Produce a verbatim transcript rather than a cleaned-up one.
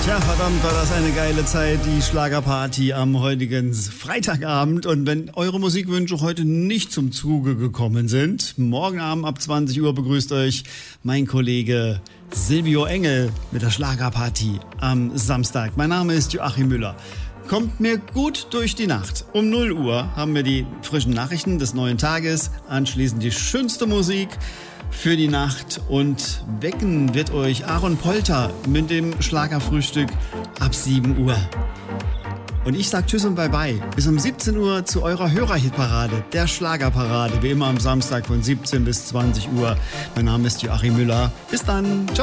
Tja, verdammt, war das eine geile Zeit, die Schlagerparty am heutigen Freitagabend. Und wenn eure Musikwünsche heute nicht zum Zuge gekommen sind, morgen Abend ab zwanzig Uhr begrüßt euch mein Kollege Silvio Engel mit der Schlagerparty am Samstag. Mein Name ist Joachim Müller. Kommt mir gut durch die Nacht. Um null Uhr haben wir die frischen Nachrichten des neuen Tages, anschließend die schönste Musik für die Nacht und wecken wird euch Aaron Polter mit dem Schlagerfrühstück ab sieben Uhr. Und ich sag Tschüss und Bye-bye. Bis um siebzehn Uhr zu eurer Hörerhitparade, der Schlagerparade, wie immer am Samstag von siebzehn bis zwanzig Uhr. Mein Name ist Joachim Müller. Bis dann. Ciao.